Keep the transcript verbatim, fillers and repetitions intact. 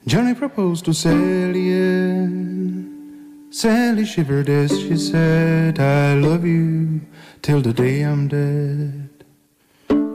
Johnny proposed to Sally, and Sally shivered as she said, I love you till the day I'm dead.